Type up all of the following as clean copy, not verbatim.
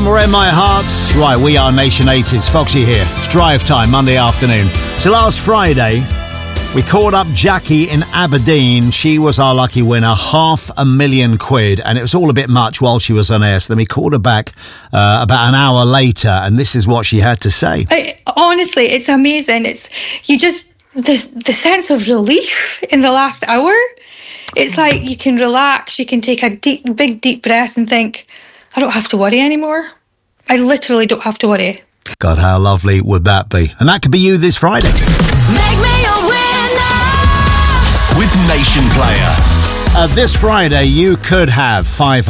Somewhere in My Heart. Right, we are Nation 80s. Foxy here. It's drive time, Monday afternoon. So last Friday, we called up Jackie in Aberdeen. She was our lucky winner, £500,000, and it was all a bit much while she was on air. So then we called her back about an hour later, and this is what she had to say. Honestly, it's amazing. It's the sense of relief in the last hour. It's like you can relax, you can take a big deep breath and think, I don't have to worry anymore. I literally don't have to worry. God, how lovely would that be? And that could be you this Friday. Make me a winner with Nation Player. This Friday, you could have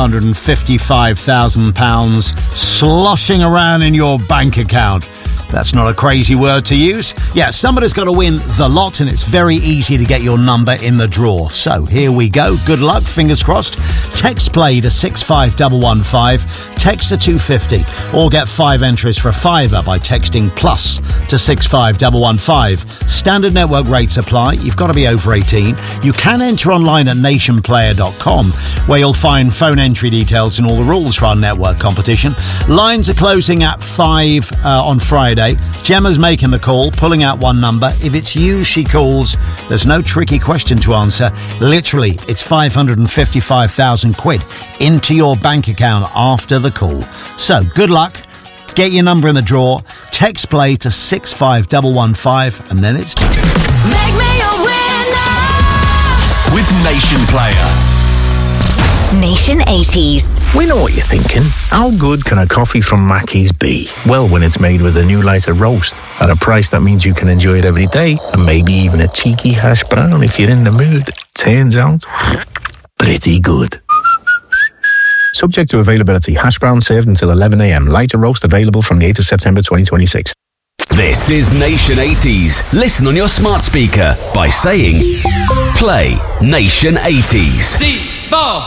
£555,000 sloshing around in your bank account. That's not a crazy word to use. Yeah, somebody's got to win the lot, and it's very easy to get your number in the draw. So here we go. Good luck, fingers crossed. Text play to 65115, text to 250, or get 5 entries for a £5 by texting plus to 65115. Standard network rates apply. You've got to be over 18. You can enter online at nationplayer.com, where you'll find phone entry details and all the rules for our network competition. Lines are closing at 5 on Friday. Gemma's making the call, pulling out one number. If it's you she calls, there's no tricky question to answer. Literally, it's £555,000 into your bank account after the call. So, good luck. Get your number in the draw. Text play to 65115, and then it's done. Make me a winner with Nation Player. Nation 80s. We know what you're thinking. How good can a coffee from Mackey's be? Well, when it's made with a new lighter roast at a price that means you can enjoy it every day, and maybe even a cheeky hash brown if you're in the mood. Turns out, pretty good. Subject to availability. Hash brown served until 11 a.m. Lighter roast available from the 8th of September 2026. This is Nation 80s. Listen on your smart speaker by saying, play Nation 80s. D4